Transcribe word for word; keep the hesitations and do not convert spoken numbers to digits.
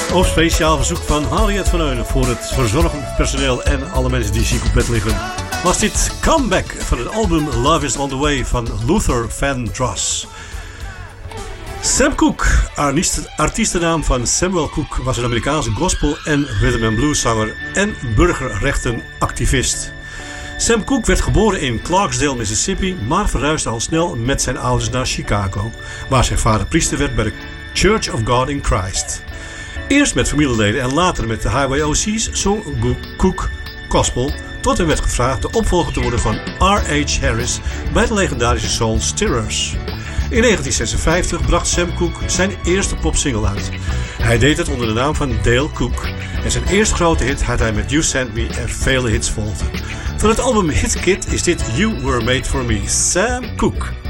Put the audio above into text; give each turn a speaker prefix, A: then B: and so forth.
A: Op speciaal verzoek van Harriet van Eulen voor het verzorgend personeel en alle mensen die ziek op bed liggen, was dit Comeback van het album Love is on the Way van Luther Vandross. Sam Cooke, artiestennaam van Samuel Cooke, was een Amerikaanse gospel- en rhythm and blues zanger en burgerrechtenactivist. Sam Cooke werd geboren in Clarksdale, Mississippi, maar verhuisde al snel met zijn ouders naar Chicago, waar zijn vader priester werd bij de Church of God in Christ. Eerst met familieleden en later met de Highway O C's zong Cooke gospel, tot hem werd gevraagd de opvolger te worden van R H Harris bij de legendarische Soul Stirrers. In negentien zesenvijftig bracht Sam Cooke zijn eerste popsingle uit. Hij deed het onder de naam van Dale Cooke en zijn eerste grote hit had hij met You Sent Me en vele hits volgden. Van het album Hit Kid is dit You Were Made For Me, Sam Cooke.